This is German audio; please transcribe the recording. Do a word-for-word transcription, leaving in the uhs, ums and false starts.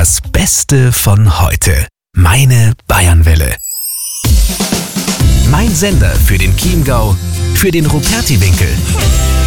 Das Beste von heute. Meine Bayernwelle. Mein Sender für den Chiemgau, für den Rupertiwinkel.